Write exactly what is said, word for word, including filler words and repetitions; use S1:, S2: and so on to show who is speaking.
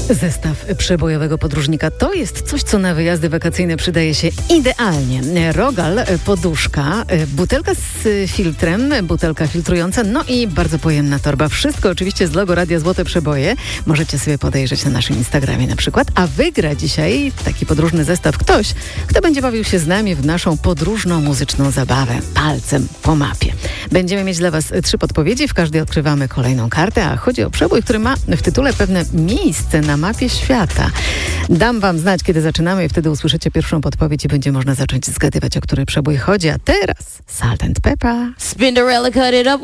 S1: Zestaw przebojowego podróżnika to jest coś, co na wyjazdy wakacyjne przydaje się idealnie. Rogal, poduszka, butelka z filtrem, butelka filtrująca, no i bardzo pojemna torba. Wszystko oczywiście z logo Radia Złote Przeboje. Możecie sobie podejrzeć na naszym Instagramie na przykład. A wygra dzisiaj taki podróżny zestaw ktoś, kto będzie bawił się z nami w naszą podróżną muzyczną zabawę palcem po mapie. Będziemy mieć dla Was trzy podpowiedzi. W każdej odkrywamy kolejną kartę, a chodzi o przebój, który ma w tytule pewne miejsce na mapie świata. Dam Wam znać, kiedy zaczynamy i wtedy usłyszycie pierwszą podpowiedź i będzie można zacząć zgadywać, o który przebój chodzi. A teraz Salt and Pepper.
S2: Spinderella cut it up